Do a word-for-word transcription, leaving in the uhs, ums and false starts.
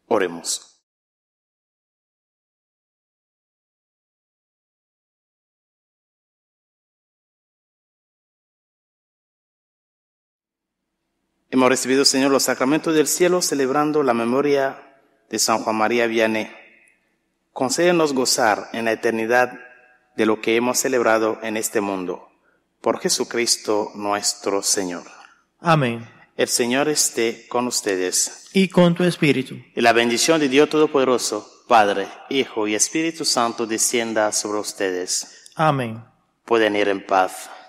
Oremos. Hemos recibido, Señor, los sacramentos del cielo, celebrando la memoria de San Juan María Vianney. Concédenos gozar en la eternidad de lo que hemos celebrado en este mundo. Por Jesucristo nuestro Señor. Amén. El Señor esté con ustedes. Y con tu espíritu. Y la bendición de Dios Todopoderoso, Padre, Hijo y Espíritu Santo descienda sobre ustedes. Amén. Pueden ir en paz.